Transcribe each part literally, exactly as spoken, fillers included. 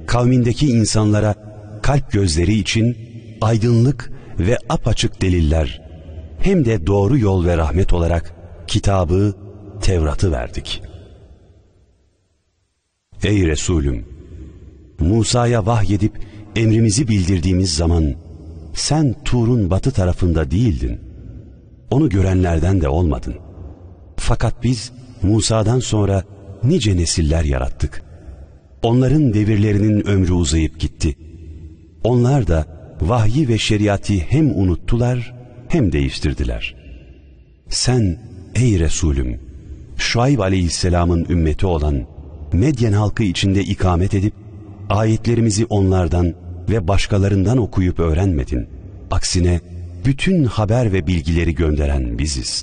kavmindeki insanlara kalp gözleri için aydınlık ve apaçık deliller, hem de doğru yol ve rahmet olarak kitabı, Tevrat'ı verdik. Ey Resulüm! Musa'ya vahyedip emrimizi bildirdiğimiz zaman sen Tur'un batı tarafında değildin. Onu görenlerden de olmadın. Fakat biz Musa'dan sonra nice nesiller yarattık. Onların devirlerinin ömrü uzayıp gitti. Onlar da vahyi ve şeriatı hem unuttular hem değiştirdiler. Sen ey Resulüm, Şuayb aleyhisselamın ümmeti olan Medyen halkı içinde ikamet edip ayetlerimizi onlardan ve başkalarından okuyup öğrenmedin. Aksine bütün haber ve bilgileri gönderen biziz.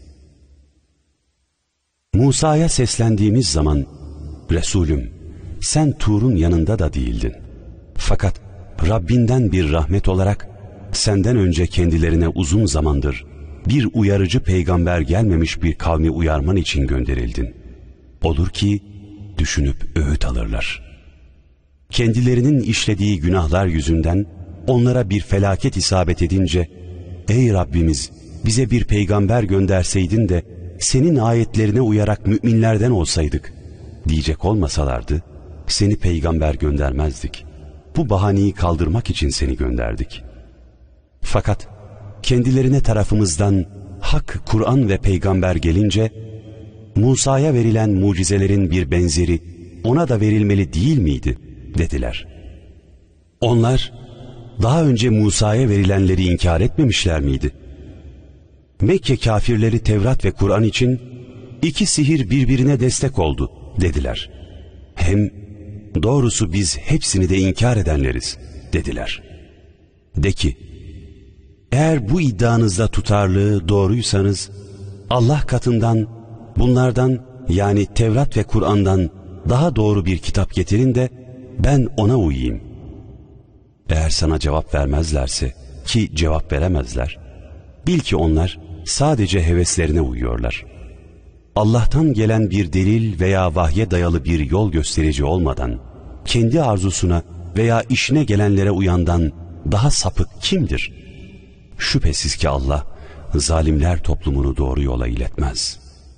Musa'ya seslendiğimiz zaman, Resulüm, sen Tur'un yanında da değildin. Fakat Rabbinden bir rahmet olarak senden önce kendilerine uzun zamandır bir uyarıcı peygamber gelmemiş bir kavmi uyarman için gönderildin. Olur ki düşünüp öğüt alırlar. Kendilerinin işlediği günahlar yüzünden onlara bir felaket isabet edince, ey Rabbimiz, bize bir peygamber gönderseydin de senin ayetlerine uyarak müminlerden olsaydık diyecek olmasalardı, seni peygamber göndermezdik. Bu bahaneyi kaldırmak için seni gönderdik. Fakat kendilerine tarafımızdan hak, Kur'an ve peygamber gelince, Musa'ya verilen mucizelerin bir benzeri ona da verilmeli değil miydi dediler. Onlar daha önce Musa'ya verilenleri inkar etmemişler miydi? Mekke kafirleri Tevrat ve Kur'an için iki sihir birbirine destek oldu dediler. Hem doğrusu biz hepsini de inkar edenleriz dediler. De ki, eğer bu iddianızda tutarlı doğruysanız Allah katından bunlardan, yani Tevrat ve Kur'an'dan daha doğru bir kitap getirin de ben ona uyayım. Eğer sana cevap vermezlerse, ki cevap veremezler, bil ki onlar sadece heveslerine uyuyorlar. Allah'tan gelen bir delil veya vahye dayalı bir yol gösterici olmadan kendi arzusuna veya işine gelenlere uyandan daha sapık kimdir? Şüphesiz ki Allah zalimler toplumunu doğru yola iletmez.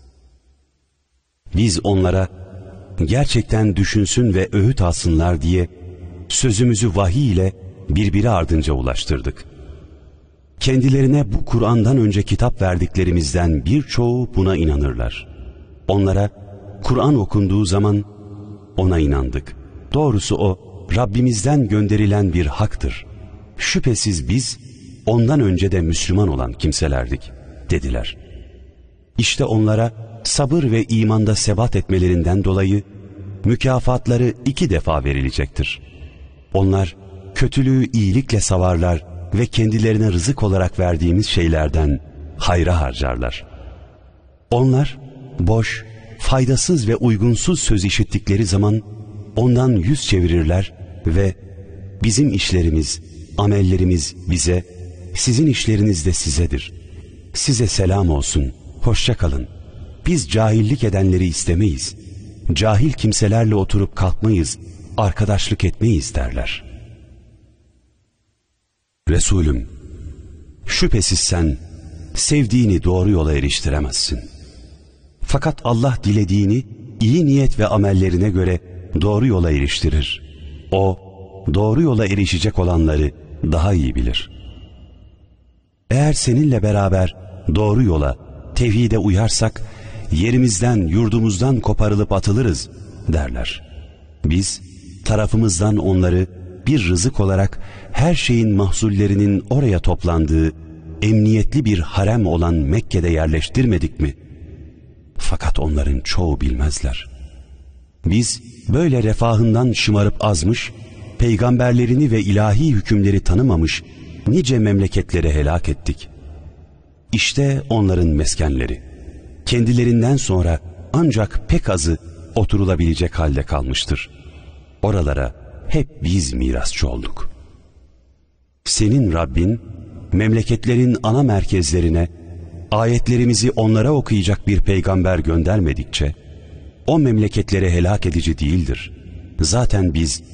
Biz onlara gerçekten düşünsün ve öğüt alsınlar diye sözümüzü vahiy ile birbiri ardınca ulaştırdık. Kendilerine bu Kur'an'dan önce kitap verdiklerimizden birçoğu buna inanırlar. Onlara Kur'an okunduğu zaman ona inandık. Doğrusu o Rabbimizden gönderilen bir haktır. Şüphesiz biz ondan önce de Müslüman olan kimselerdik dediler. İşte onlara sabır ve imanda sebat etmelerinden dolayı mükafatları iki defa verilecektir. Onlar kötülüğü iyilikle savarlar ve kendilerine rızık olarak verdiğimiz şeylerden hayra harcarlar. Onlar boş, faydasız ve uygunsuz söz işittikleri zaman ondan yüz çevirirler ve bizim işlerimiz, amellerimiz bize, sizin işleriniz de sizedir. Size selam olsun, hoşça kalın. Biz cahillik edenleri istemeyiz. Cahil kimselerle oturup kalkmayız, arkadaşlık etmeyiz derler. Resulüm, şüphesiz sen sevdiğini doğru yola eriştiremezsin. Fakat Allah dilediğini iyi niyet ve amellerine göre doğru yola eriştirir. O, doğru yola erişecek olanları daha iyi bilir. Eğer seninle beraber doğru yola, tevhide uyarsak, yerimizden, yurdumuzdan koparılıp atılırız derler. Biz tarafımızdan onları bir rızık olarak her şeyin mahsullerinin oraya toplandığı emniyetli bir harem olan Mekke'de yerleştirmedik mi? Fakat onların çoğu bilmezler. Biz böyle refahından şımarıp azmış, peygamberlerini ve ilahi hükümleri tanımamış nice memleketlere helak ettik. İşte onların meskenleri. Kendilerinden sonra ancak pek azı oturulabilecek halde kalmıştır. Oralara hep biz mirasçı olduk. Senin Rabbin memleketlerin ana merkezlerine ayetlerimizi onlara okuyacak bir peygamber göndermedikçe o memleketlere helak edici değildir. Zaten biz